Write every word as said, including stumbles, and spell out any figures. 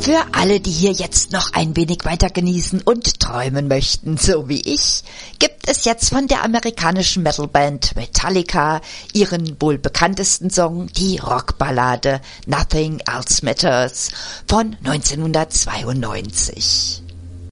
Für alle, die hier jetzt noch ein wenig weiter genießen und träumen möchten, so wie ich, gibt es jetzt von der amerikanischen Metalband Metallica ihren wohl bekanntesten Song, die Rockballade Nothing Else Matters von neunzehnhundertzweiundneunzig.